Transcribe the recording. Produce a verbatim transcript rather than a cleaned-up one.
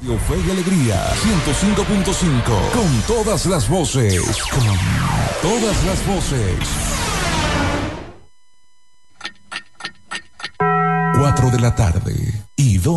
Fe y Alegría, ciento cinco punto cinco, con todas las voces, con todas las voces. Cuatro de la tarde y dos.